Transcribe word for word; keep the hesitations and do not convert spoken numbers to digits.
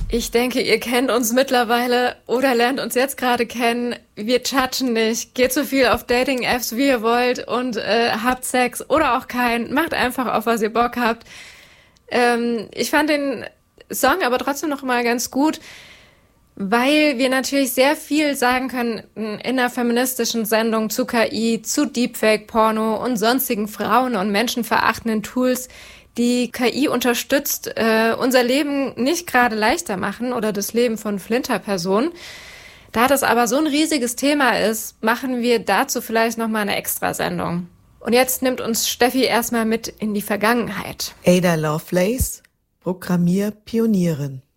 Ich denke, ihr kennt uns mittlerweile oder lernt uns jetzt gerade kennen. Wir judgen nicht. Geht so viel auf Dating-Apps, wie ihr wollt und äh, habt Sex oder auch keinen. Macht einfach auf, was ihr Bock habt. Ähm, ich fand den Song aber trotzdem noch mal ganz gut, weil wir natürlich sehr viel sagen können in einer feministischen Sendung zu K I, zu Deepfake-Porno und sonstigen Frauen- und menschenverachtenden Tools, die K I unterstützt, äh, unser Leben nicht gerade leichter machen oder das Leben von Flinterpersonen. Da das aber so ein riesiges Thema ist, machen wir dazu vielleicht nochmal eine Extrasendung. Und jetzt nimmt uns Steffi erstmal mit in die Vergangenheit. Ada Lovelace, Programmierpionierin.